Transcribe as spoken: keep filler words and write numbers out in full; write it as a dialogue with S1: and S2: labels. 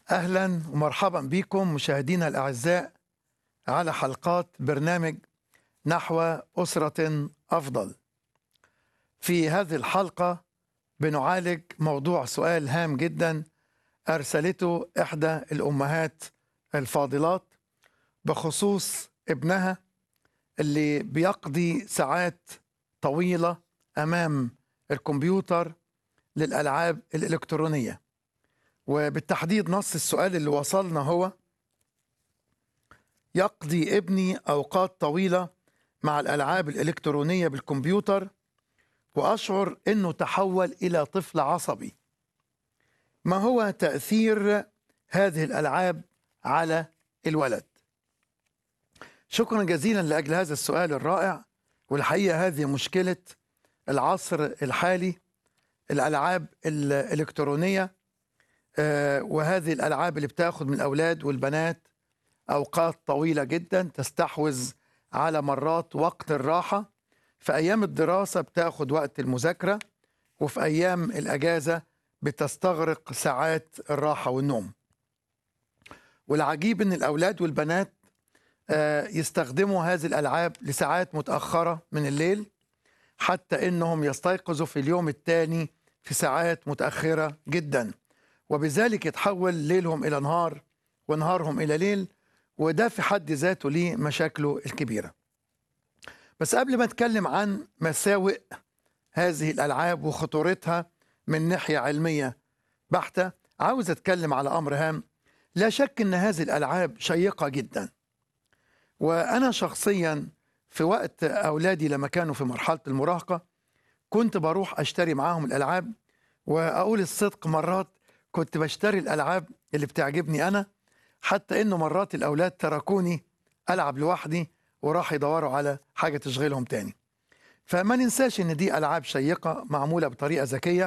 S1: أهلا ومرحبا بكم مشاهدينا الأعزاء على حلقات برنامج نحو أسرة أفضل. في هذه الحلقة بنعالج موضوع سؤال هام جدا أرسلته إحدى الأمهات الفاضلات بخصوص ابنها اللي بيقضي ساعات طويلة أمام الكمبيوتر للألعاب الإلكترونية. وبالتحديد نص السؤال اللي وصلنا هو: يقضي ابني أوقات طويلة مع الألعاب الإلكترونية بالكمبيوتر وأشعر أنه تحول إلى طفل عصبي. ما هو تأثير هذه الألعاب على الولد؟ شكرا جزيلا لأجل هذا السؤال الرائع. والحقيقة هذه مشكلة العصر الحالي، الألعاب الإلكترونية، آه وهذه الألعاب اللي بتاخد من الأولاد والبنات أوقات طويلة جدا، تستحوذ على مرات وقت الراحة. في أيام الدراسة بتاخد وقت المذاكرة، وفي أيام الأجازة بتستغرق ساعات الراحة والنوم. والعجيب أن الأولاد والبنات آه يستخدموا هذه الألعاب لساعات متأخرة من الليل، حتى أنهم يستيقظوا في اليوم الثاني في ساعات متأخرة جدا، وبذلك يتحول ليلهم إلى نهار ونهارهم إلى ليل، وده في حد ذاته ليه مشاكله الكبيرة. بس قبل ما أتكلم عن مساوئ هذه الألعاب وخطورتها من ناحية علمية بحتة، عاوز أتكلم على أمر هام. لا شك أن هذه الألعاب شيقة جدا، وأنا شخصيا في وقت أولادي لما كانوا في مرحلة المراهقة كنت بروح أشتري معاهم الألعاب، وأقول الصدق مرات كنت بشتري الألعاب اللي بتعجبني أنا، حتى إنه مرات الأولاد تركوني ألعب لوحدي وراح يدوروا على حاجة تشغلهم تاني. فما ننساش إن دي ألعاب شيقة معمولة بطريقة ذكية،